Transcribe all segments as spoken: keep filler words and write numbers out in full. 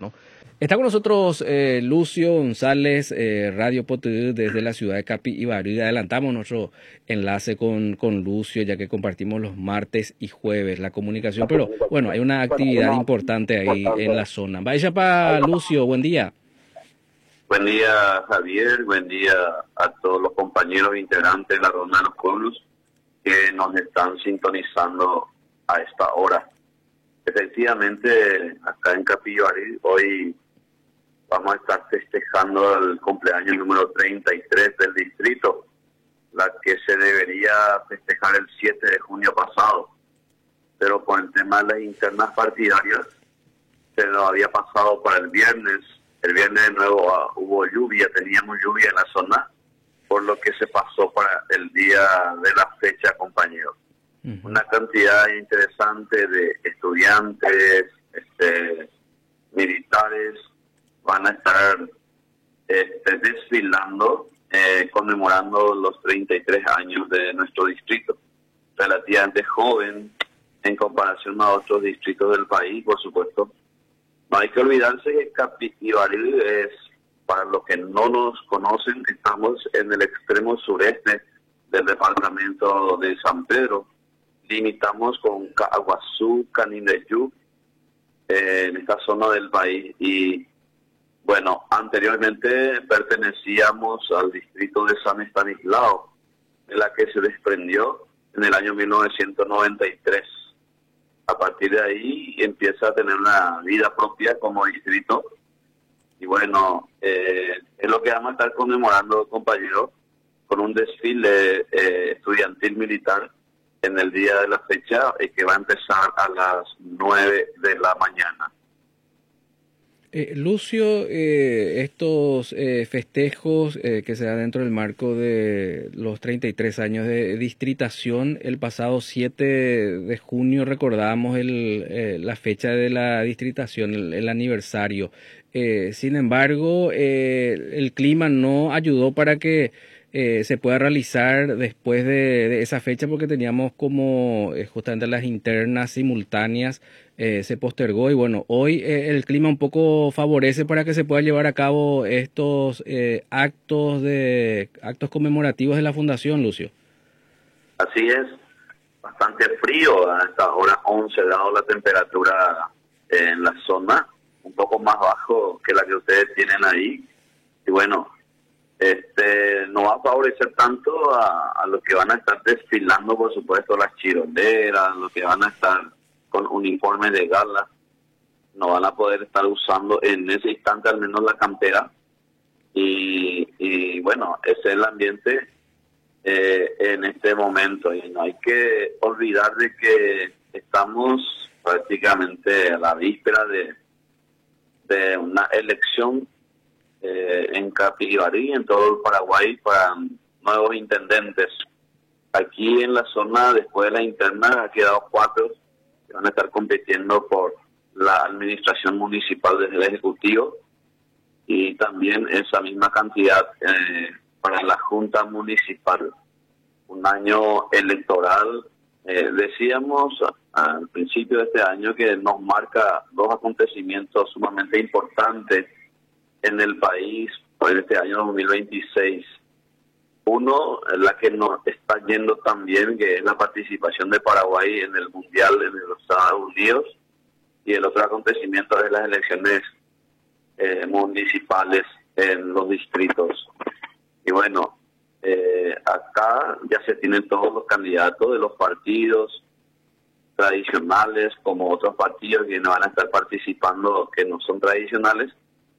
¿no? Está con nosotros eh, Lucio González, eh, Radio Potudú desde la ciudad de Capibarrí. Adelantamos nuestro enlace con, con Lucio, ya que compartimos los martes y jueves la comunicación. Pero bueno, hay una actividad importante ahí en la zona. Vaya para Lucio, buen día. Buen día, Javier. Buen día a todos los compañeros integrantes de la Ronda de los Pueblos que nos están sintonizando a esta hora. Efectivamente, acá en Capibarrí hoy vamos a estar festejando el cumpleaños número treinta y tres del distrito, la que se debería festejar el siete de junio pasado, pero por el tema de las internas partidarias se nos había pasado para el viernes. El viernes de nuevo uh, hubo lluvia, teníamos lluvia en la zona, por lo que se pasó para el día de la fecha, compañeros. Uh-huh. Una cantidad interesante de estudiantes, este, militares, van a estar este, desfilando, eh, conmemorando los treinta y tres años de nuestro distrito. Relativamente joven en comparación a otros distritos del país, por supuesto. No hay que olvidarse que Capibarrí es, para los que no nos conocen, estamos en el extremo sureste del departamento de San Pedro. Limitamos con Caguazú, Canindeyú, eh, en esta zona del país. Y bueno, anteriormente pertenecíamos al distrito de San Estanislao, de la que se desprendió en el año mil novecientos noventa y tres. A partir de ahí empieza a tener una vida propia como distrito. Y bueno, eh, es lo que vamos a estar conmemorando, compañeros, con un desfile eh, estudiantil militar en el día de la fecha, eh, que va a empezar a las nueve de la mañana. Eh, Lucio, eh, estos eh, festejos eh, que se dan dentro del marco de los treinta y tres años de distritación, el pasado siete de junio recordábamos el, eh, la fecha de la distritación, el, el aniversario. Eh, sin embargo, eh, el clima no ayudó para que eh, se pueda realizar después de, de esa fecha, porque teníamos como eh, justamente las internas simultáneas. Eh, se postergó y bueno, hoy eh, el clima un poco favorece para que se pueda llevar a cabo estos eh, actos de actos conmemorativos de la Fundación, Lucio. Así es, bastante frío, a esta hora once grados la temperatura en la zona, un poco más bajo que la que ustedes tienen ahí. Y bueno, este no va a favorecer tanto a, a los que van a estar desfilando, por supuesto, las chironeras, los que van a estar con uniformes de gala. No van a poder estar usando en ese instante al menos la campera. Y, y bueno, ese es el ambiente eh, en este momento. Y no hay que olvidar de que estamos prácticamente a la víspera de, de una elección eh, en Capibarrí, en todo el Paraguay, para nuevos intendentes. Aquí en la zona, después de la interna, ha quedado cuatro que van a estar compitiendo por la administración municipal desde el Ejecutivo, y también esa misma cantidad eh, para la Junta Municipal. Un año electoral, eh, decíamos al principio de este año que nos marca dos acontecimientos sumamente importantes en el país por este año dos mil veintiséis. Uno, la que nos está yendo también, que es la participación de Paraguay en el Mundial en los Estados Unidos, y el otro acontecimiento es las elecciones eh, municipales en los distritos. Y bueno, eh, acá ya se tienen todos los candidatos de los partidos tradicionales, como otros partidos que no van a estar participando, que no son tradicionales,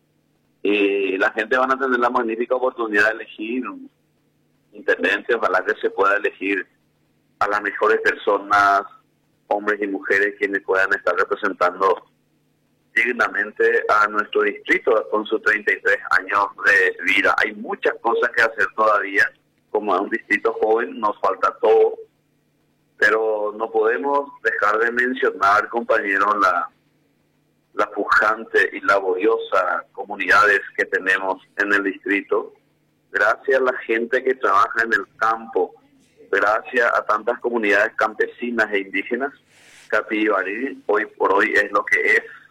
y la gente van a tener la magnífica oportunidad de elegir intendente. Ojalá que se pueda elegir a las mejores personas, hombres y mujeres, quienes puedan estar representando dignamente a nuestro distrito con sus treinta y tres años de vida. Hay muchas cosas que hacer todavía, como es un distrito joven, nos falta todo, pero no podemos dejar de mencionar, compañeros, la, la pujante y laboriosa comunidades que tenemos en el distrito. Gracias a la gente que trabaja en el campo, gracias a tantas comunidades campesinas e indígenas, Capibarrí hoy por hoy es lo que es.